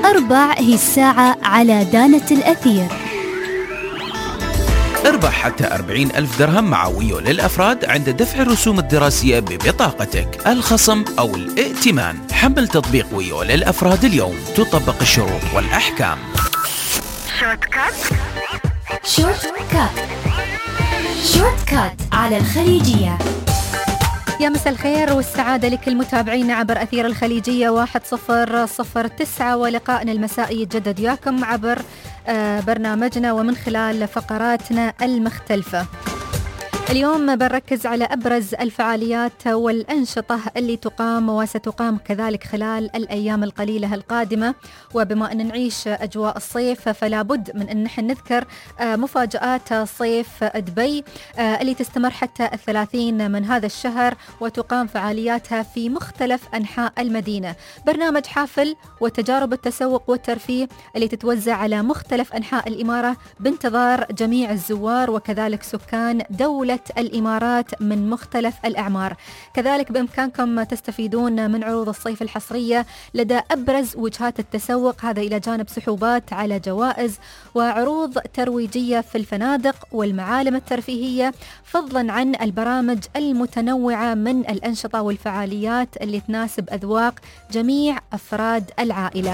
4 هي الساعة على دانة الأثير. اربح حتى 40,000 درهم مع ويو للأفراد عند دفع الرسوم الدراسية ببطاقتك، الخصم أو الائتمان. حمل تطبيق ويو للأفراد اليوم، تطبق الشروط والأحكام. شورت كات على الخليجية. يا مساء الخير والسعادة لكل متابعينا عبر أثير الخليجية 1009، ولقائنا المسائي يتجدد وياكم عبر برنامجنا ومن خلال فقراتنا المختلفة. اليوم بنركز على أبرز الفعاليات والأنشطة اللي تقام وستقام كذلك خلال الأيام القليلة القادمة. وبما أن نعيش أجواء الصيف فلا بد من أن نحن نذكر مفاجآت صيف دبي اللي تستمر حتى 30 من هذا الشهر، وتقام فعالياتها في مختلف أنحاء المدينة. برنامج حافل وتجارب التسوق والترفيه اللي تتوزع على مختلف أنحاء الإمارة بانتظار جميع الزوار وكذلك سكان دولة الإمارات من مختلف الأعمار. كذلك بإمكانكم تستفيدون من عروض الصيف الحصرية لدى أبرز وجهات التسوق، هذا إلى جانب سحوبات على جوائز وعروض ترويجية في الفنادق والمعالم الترفيهية، فضلا عن البرامج المتنوعة من الأنشطة والفعاليات اللي تناسب أذواق جميع أفراد العائلة.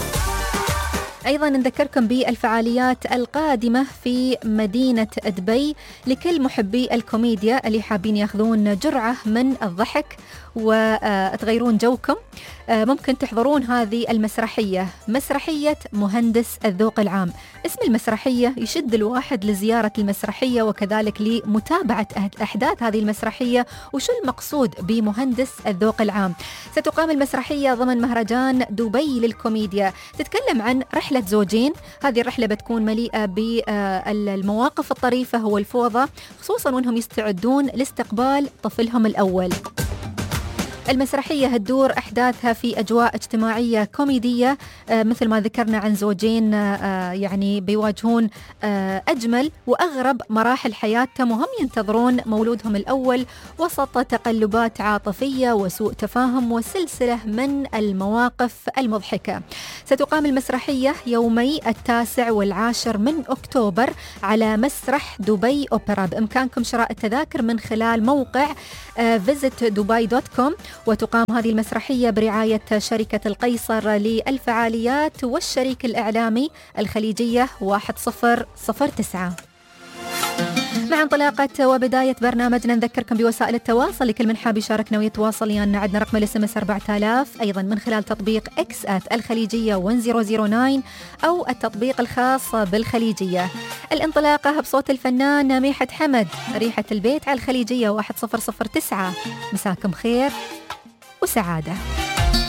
أيضا نذكركم بالفعاليات القادمة في مدينة دبي لكل محبي الكوميديا اللي حابين ياخذون جرعة من الضحك وتغيرون جوكم. ممكن تحضرون هذه المسرحية، مسرحية مهندس الذوق العام. اسم المسرحية يشد الواحد لزيارة المسرحية وكذلك لمتابعة أحداث هذه المسرحية وشو المقصود بمهندس الذوق العام. ستقام المسرحية ضمن مهرجان دبي للكوميديا، تتكلم عن رحلة زوجين. هذه الرحلة بتكون مليئة بالمواقف الطريفة والفوضى، خصوصا وانهم يستعدون لاستقبال طفلهم الأول. المسرحية هتدور أحداثها في أجواء اجتماعية كوميدية، مثل ما ذكرنا عن زوجين يعني بيواجهون أجمل وأغرب مراحل حياتهم وهم ينتظرون مولودهم الأول وسط تقلبات عاطفية وسوء تفاهم وسلسلة من المواقف المضحكة. ستقام المسرحية يومي 9 و10 من أكتوبر على مسرح دبي أوبرا. بإمكانكم شراء التذاكر من خلال موقع visitdubai.com. وتقام هذه المسرحية برعاية شركة القيصر للفعاليات والشريك الإعلامي الخليجية 1009. مع انطلاقة وبداية برنامجنا نذكركم بوسائل التواصل لكل من حاب يشاركنا ويتواصل. يعني عندنا رقم الSMS 4000، أيضا من خلال تطبيق الخليجية 1009 أو التطبيق الخاص بالخليجية. الانطلاقة بصوت الفنان ميحة حمد، ريحة البيت على الخليجية 1009. مساكم خير وسعادة.